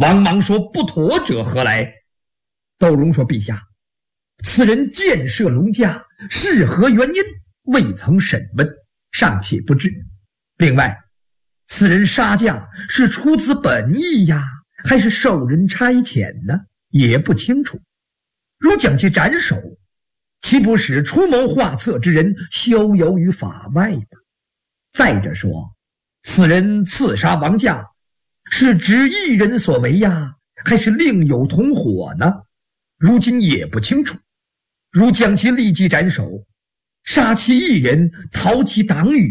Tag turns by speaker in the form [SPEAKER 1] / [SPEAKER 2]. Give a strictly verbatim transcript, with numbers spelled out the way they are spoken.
[SPEAKER 1] 王莽说：“不妥者何来？”窦融说：“陛下，此人建设龙家，是何原因？未曾审问，尚且不知。另外，此人杀驾是出自本意呀，还是受人差遣呢？也不清楚。如将其斩首，岂不使出谋划策之人逍遥于法外吗？再者说，此人刺杀王驾，是只一人所为呀，还是另有同伙呢？如今也不清楚。如将其立即斩首，杀其一人，逃其党羽，